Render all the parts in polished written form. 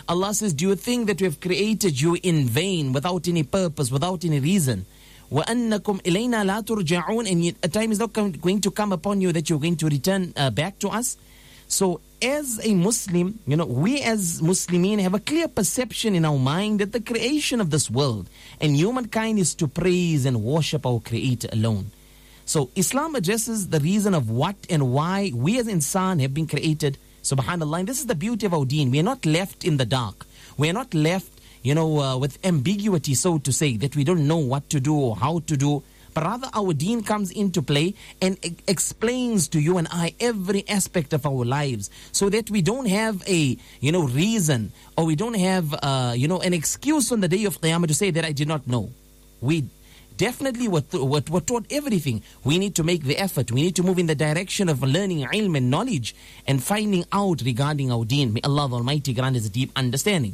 Allah says, do you think that we have created you in vain, without any purpose, without any reason? وَأَنَّكُمْ إِلَيْنَا لَا تُرْجَعُونَ, and a time is not going to come upon you that you're going to return back to us. So as a Muslim, we as Muslimin have a clear perception in our mind that the creation of this world and humankind is to praise and worship our Creator alone. So Islam addresses the reason of what and why we as insan have been created. Subhanallah. And this is the beauty of our deen. We are not left in the dark. We are not left, with ambiguity, so to say, that we don't know what to do or how to do. But rather our deen comes into play and explains to you and I every aspect of our lives, so that we don't have a, reason, or we don't have, an excuse on the day of Qiyamah to say that I did not know. We definitely were taught everything. We need to make the effort. We need to move in the direction of learning ilm and knowledge and finding out regarding our deen. May Allah the Almighty grant us a deep understanding.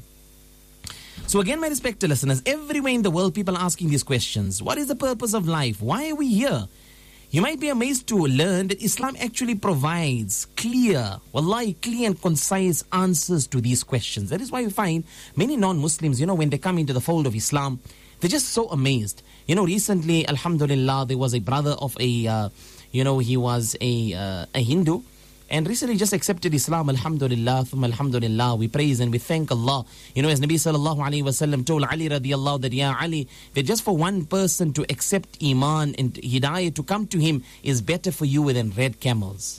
So again, my respected listeners, everywhere in the world people are asking these questions. What is the purpose of life? Why are we here? You might be amazed to learn that Islam actually provides clear and concise answers to these questions. That is why you find many non-Muslims, when they come into the fold of Islam, they're just so amazed. Recently, alhamdulillah, there was a brother of a, he was a Hindu, and recently just accepted Islam, alhamdulillah, thumma alhamdulillah. We praise and we thank Allah. As Nabi sallallahu alayhi wa sallam told Ali radiallahu that, Ya Ali, that just for one person to accept Iman and Hidayah to come to him is better for you than red camels.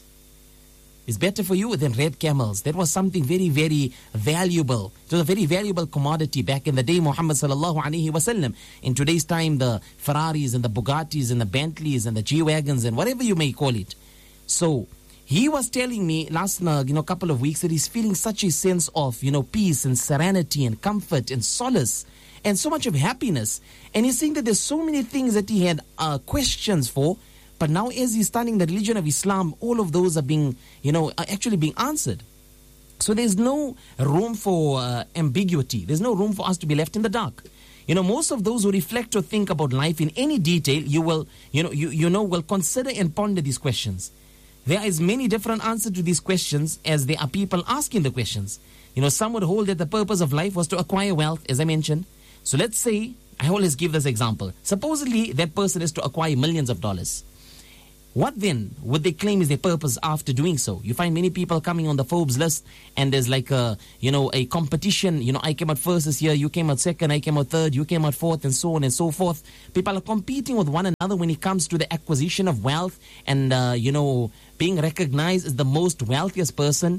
Is better for you than red camels. That was something very, very valuable. It was a very valuable commodity back in the day, Muhammad sallallahu alayhi wa sallam. In today's time, the Ferraris and the Bugattis and the Bentleys and the G-Wagons and whatever you may call it. So, he was telling me last couple of weeks that he's feeling such a sense of, peace and serenity and comfort and solace and so much of happiness. And he's saying that there's so many things that he had questions for, but now as he's studying the religion of Islam, all of those are being, are actually being answered. So there's no room for ambiguity. There's no room for us to be left in the dark. Most of those who reflect or think about life in any detail, you will, will consider and ponder these questions. There is many different answers to these questions as there are people asking the questions. Some would hold that the purpose of life was to acquire wealth, as I mentioned. So let's say, I always give this example. Supposedly, that person is to acquire millions of dollars. What then would they claim is their purpose after doing so? You find many people coming on the Forbes list, and there's like a competition. I came out first this year, you came out second, I came out third, you came out fourth, and so on and so forth. People are competing with one another when it comes to the acquisition of wealth and, being recognized as the most wealthiest person,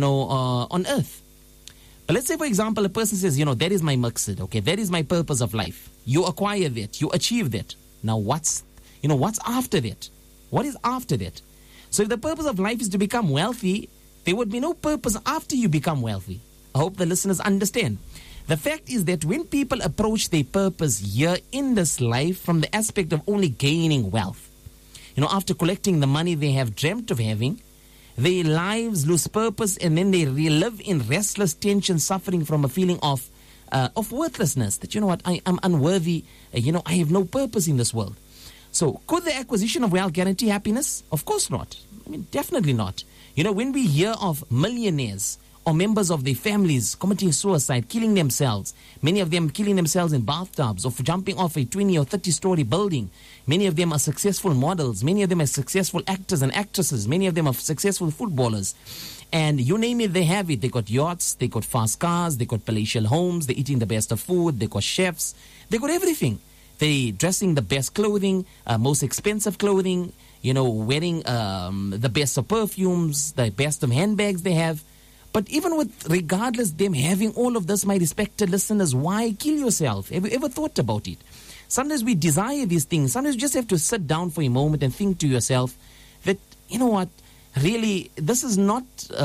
on earth. But let's say, for example, a person says, that is my maqsad, okay, that is my purpose of life. You acquire that, you achieve that. Now what's after that? What is after that? So if the purpose of life is to become wealthy, there would be no purpose after you become wealthy. I hope the listeners understand. The fact is that when people approach their purpose here in this life from the aspect of only gaining wealth, after collecting the money they have dreamt of having, their lives lose purpose, and then they live in restless tension, suffering from a feeling of worthlessness. That, I am unworthy, I have no purpose in this world. So, could the acquisition of wealth guarantee happiness? Of course not. Definitely not. When we hear of millionaires or members of their families committing suicide, killing themselves, many of them killing themselves in bathtubs or jumping off a 20 or 30-story building. Many of them are successful models. Many of them are successful actors and actresses. Many of them are successful footballers. And you name it, they have it. They got yachts, they got fast cars, they got palatial homes, they're eating the best of food, they got chefs, they got everything. They dressing the best clothing, most expensive clothing, wearing the best of perfumes, the best of handbags they have. But even regardless them having all of this, my respected listeners, why kill yourself? Have you ever thought about it? Sometimes we desire these things. Sometimes you just have to sit down for a moment and think to yourself that, really, this is not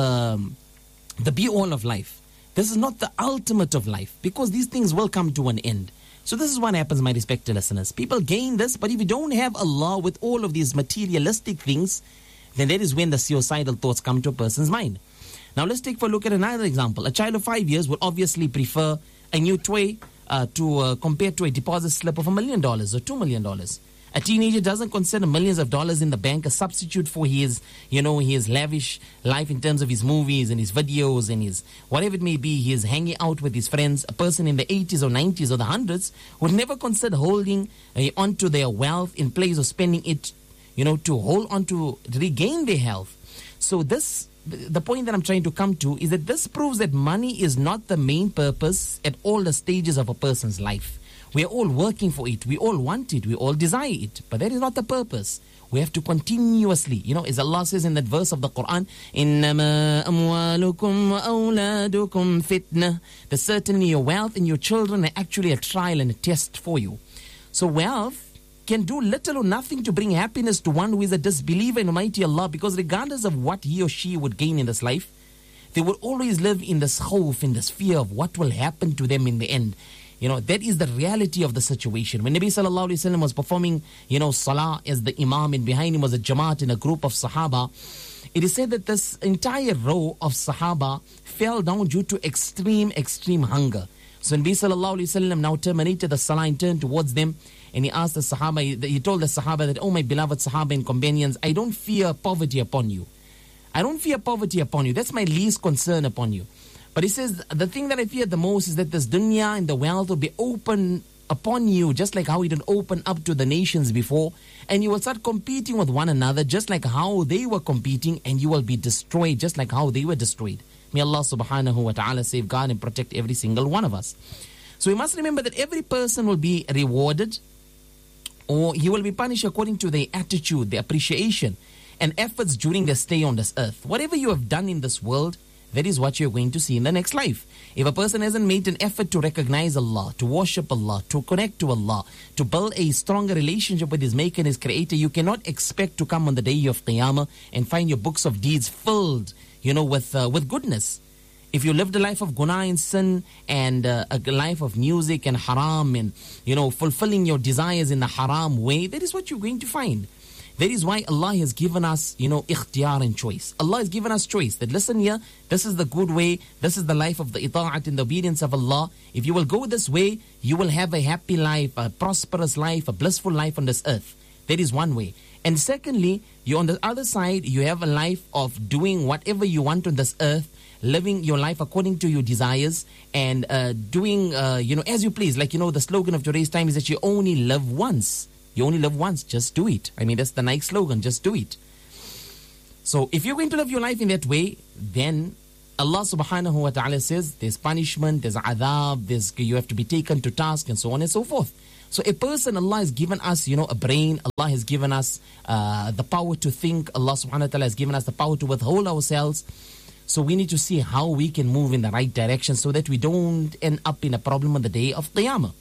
the be-all of life. This is not the ultimate of life, because these things will come to an end. So this is what happens, my respected listeners. People gain this, but if you don't have Allah with all of these materialistic things, then that is when the suicidal thoughts come to a person's mind. Now let's take a look at another example. A child of 5 years would obviously prefer a new toy compared to a deposit slip of $1 million or $2 million. A teenager doesn't consider millions of dollars in the bank a substitute for his, his lavish life in terms of his movies and his videos and his whatever it may be. He is hanging out with his friends. A person in the 80s or 90s or the 100s would never consider holding onto their wealth in place of spending it, to hold on to regain their health. So the point that I'm trying to come to is that this proves that money is not the main purpose at all the stages of a person's life. We are all working for it. We all want it. We all desire it. But that is not the purpose. We have to continuously, as Allah says in that verse of the Quran, إِنَّمَا أَمْوَالُكُمْ وَأَوْلَادُكُمْ فِتْنَةٌ, that certainly your wealth and your children are actually a trial and a test for you. So wealth can do little or nothing to bring happiness to one who is a disbeliever in Almighty Allah, because regardless of what he or she would gain in this life, they will always live in this khawf, in this fear of what will happen to them in the end. That is the reality of the situation. When Nabi Sallallahu Alaihi Wasallam was performing, salah as the imam, and behind him was a jamaat in a group of sahaba, it is said that this entire row of sahaba fell down due to extreme hunger. So Nabi Sallallahu Alaihi Wasallam now terminated the salah and turned towards them, and he asked the sahaba, he told the sahaba that, "Oh my beloved sahaba and companions, I don't fear poverty upon you. I don't fear poverty upon you. That's my least concern upon you. But he says, the thing that I fear the most is that this dunya and the wealth will be open upon you, just like how it didn't open up to the nations before. And you will start competing with one another, just like how they were competing, and you will be destroyed, just like how they were destroyed." May Allah subhanahu wa ta'ala safeguard and protect every single one of us. So we must remember that every person will be rewarded, or he will be punished according to their attitude, their appreciation, and efforts during their stay on this earth. Whatever you have done in this world, that is what you're going to see in the next life. If a person hasn't made an effort to recognize Allah, to worship Allah, to connect to Allah, to build a stronger relationship with His Maker and His Creator, you cannot expect to come on the day of Qiyamah and find your books of deeds filled, with goodness. If you lived a life of guna and sin, and a life of music and haram, and fulfilling your desires in the haram way, that is what you're going to find. That is why Allah has given us, ikhtiyar and choice. Allah has given us choice. That listen here, this is the good way, this is the life of the ita'at and the obedience of Allah. If you will go this way, you will have a happy life, a prosperous life, a blissful life on this earth. That is one way. And secondly, you on the other side, you have a life of doing whatever you want on this earth, living your life according to your desires, and doing, as you please. Like, the slogan of today's time is that you only live once. You only live once, just do it. I mean, that's the Nike slogan, just do it. So if you're going to live your life in that way, then Allah subhanahu wa ta'ala says there's punishment, there's adhab, you have to be taken to task, and so on and so forth. So a person, Allah has given us, a brain. Allah has given us the power to think. Allah subhanahu wa ta'ala has given us the power to withhold ourselves. So we need to see how we can move in the right direction so that we don't end up in a problem on the day of Qiyamah.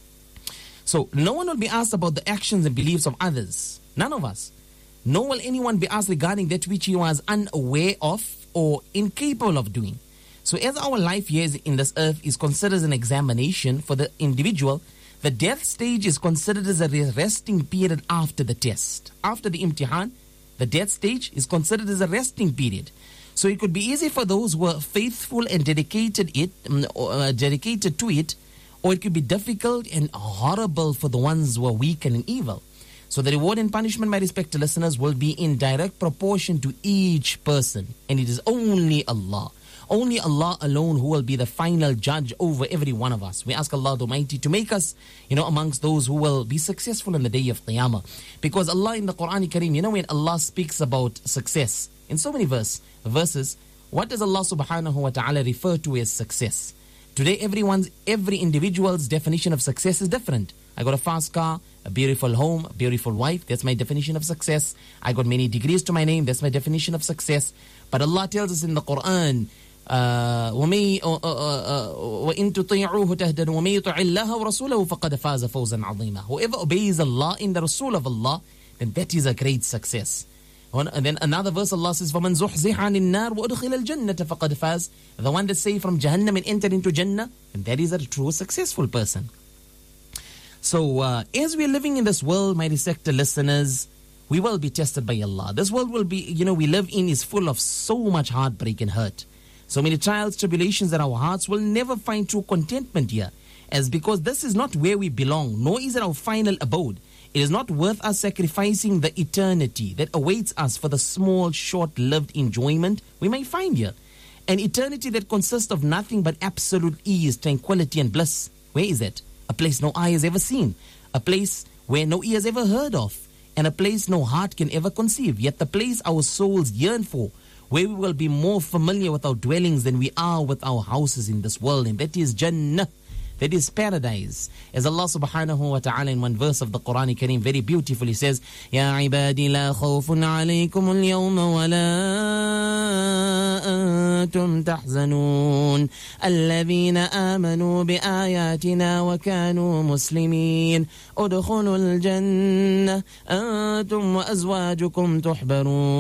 So no one will be asked about the actions and beliefs of others. None of us. Nor will anyone be asked regarding that which he was unaware of or incapable of doing. So as our life here in this earth is considered as an examination for the individual, the death stage is considered as a resting period after the test. After the imtihan, the death stage is considered as a resting period. So it could be easy for those who are faithful and dedicated to it, or it could be difficult and horrible for the ones who are weak and evil. So the reward and punishment, my respected listeners, will be in direct proportion to each person. And it is only Allah alone who will be the final judge over every one of us. We ask Allah the Almighty to make us, amongst those who will be successful on the day of Qiyamah. Because Allah in the Quran Kareem, when Allah speaks about success, in so many verses, what does Allah subhanahu wa ta'ala refer to as success? Today, every individual's definition of success is different. I got a fast car, a beautiful home, a beautiful wife. That's my definition of success. I got many degrees to my name. That's my definition of success. But Allah tells us in the Quran, وَإِن تُطِيعُوهُ تَهْتَدُوا وَمَن يُطِعِ اللَّهَ وَرَسُولَهُ فَقَدْ فَازَ فَوْزًا عَظِيمًا. Whoever obeys Allah in the Rasul of Allah, then that is a great success. And then another verse, Allah says, فَمَنْ زُحْزِحَ عَنِ النَّارِ وَأُدْخِلَ الْجَنَّةَ فَقَدْ فَازَ. The one that saved from Jahannam and entered into Jannah, and that is a true successful person. So as we are living in this world, my respected listeners, we will be tested by Allah. This world will be, we live in is full of so much heartbreak and hurt. So many trials, tribulations that our hearts will never find true contentment here. As because this is not where we belong, nor is it our final abode. It is not worth us sacrificing the eternity that awaits us for the small, short-lived enjoyment we may find here. An eternity that consists of nothing but absolute ease, tranquility, and bliss. Where is it? A place no eye has ever seen. A place where no ear has ever heard of. And a place no heart can ever conceive. Yet the place our souls yearn for, where we will be more familiar with our dwellings than we are with our houses in this world. And that is Jannah. That is paradise. As Allah subhanahu wa ta'ala in one verse of the Quran Kareem very beautifully says, Ya ibadi la khawfun alaykum al-yawma wa la antum tahzanun. Alladhina amanu bi ayatina wa kanu muslimin. Udkhulul jannah antum wa azwajukum tuhbarun.